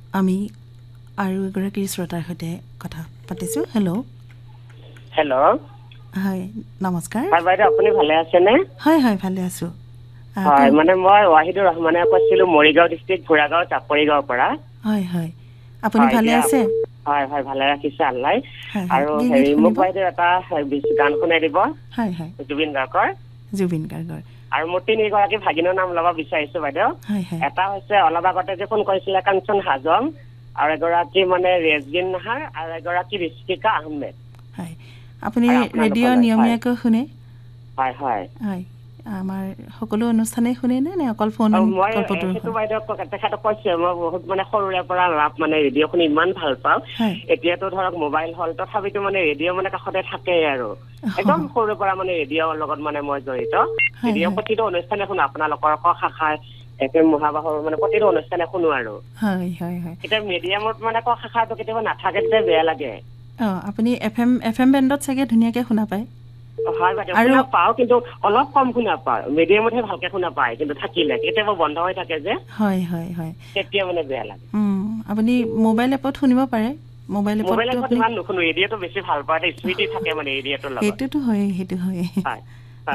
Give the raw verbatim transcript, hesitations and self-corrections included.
আমি আৰু এগৰাকী শ্ৰোতাৰ সৈতে কথা পাতিছোঁ। হেল্ল' হেল্ল' হয়, নমস্কাৰ। হয় বাইদেউ, আপুনি ভালে আছেনে? হয় হয়, ভালে আছোঁ। হয়, মানে মই ৱাহিদুৰ ৰহমানে কৈছিলোঁ, মৰিগাঁও ডিষ্ট্ৰিক্ট ঘোঁৰাগাঁও চাপৰি গাঁৱৰ পৰা। হয় হয়, আপুনি ভালে আছে? হয় হয়, ভালে ৰাখিছে আল্লাই। হয় হয়, আৰু কি গীত হেৰি মোক শুনিব? বাইদেউ এটা গান শুনাই দিব। হয় হয়, জুবিন গাৰ্গৰ। জুবিন গাৰ্গৰ। আৰু মোৰ তিনিগৰাকী ভাগিনৰ নাম ল'ব বিচাৰিছোঁ বাইদেউ। হয় হয়, এটা হৈছে অলপ আগতে যে ফোন কৰিছিলে কাঞ্চন হাজং, আৰু এগৰাকী মানে ৰেজবিন নাহাৰ, আৰু এগৰাকী ঋষিকা আহমেদ। হয়, আপুনি আৰু ৰেডিঅ' আপোনালোকলৈ হয় নিয়মীয়াকৈ শুনে? হয় হয় হয়, আমাৰ সকলো অনুষ্ঠানেই শুনে নে নে অকল ফোন আৰু মই কল্পটোৰ সেইটো হয়? বাইদেউ তেখেতক কৈছে, মই বহুত মানে সৰুৰে পৰা ৰাপ মানে ৰেডিঅ' শুনি ইমান ভাল পাওঁ। হয়, এতিয়াতো ধৰক মোবাইল হ'ল, তথাপিতো মানে ৰেডিঅ' মানে কাষতে থাকেই আৰু একদম হয় সৰুৰে পৰা মানে ৰেডিঅ'ৰ লগত মানে মই জড়িত। হয়, ৰেডিঅ' প্ৰতিটো অনুষ্ঠানে শুনো, আপোনালোকৰ ক শাখাৰ এফ এম মহাবাহৰ মানে প্ৰতিটো অনুষ্ঠানে শুনো। আৰু হয় হয় হয়, এতিয়া মিডিয়ামত মানে ক শাখাটো কেতিয়াবা নাথাকে, তেতিয়া বেয়া লাগে। অঁ, আপুনি এফ এম এফ এম বেণ্ডত চাগে ধুনীয়াকৈ শুনা পায়? হয় বাইদেউ, আৰু শুনা পাওঁ, কিন্তু অলপ কম শুনা পাওঁ। মিডিয়ামতহে ভালকে শুনা পায়, কিন্তু থাকিলে কেতিয়াবা বন্ধ হৈ থাকে যে, হয় হয় হয়, তেতিয়া মানে বেয়া লাগে। আপুনি মোবাইল এপত শুনিব পাৰে। মোবাইল মোবাইল এপততো এপত আপুনি ইমান নুশুনো, ৰেডিঅ'টো বেছি ভাল পাওঁ, স্মৃতি থাকে মানে ৰেডিঅ'টোৰ লগত। সেইটোতো হয়েই, সেইটো হয়েই। হয়